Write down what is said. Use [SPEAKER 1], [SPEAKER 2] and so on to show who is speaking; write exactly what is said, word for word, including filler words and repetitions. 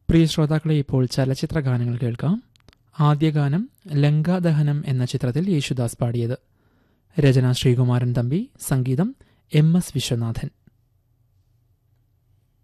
[SPEAKER 1] പ്രിയ ശ്രോതാക്കളെ, ഇപ്പോൾ ചലച്ചിത്ര ഗാനങ്ങൾ കേൾക്കാം. ആദ്യ ഗാനം ലങ്കാദഹനം എന്ന ചിത്രത്തിൽ യേശുദാസ് പാടിയത്. രചന ശ്രീകുമാരൻ തമ്പി, സംഗീതം എം എസ് വിശ്വനാഥൻ.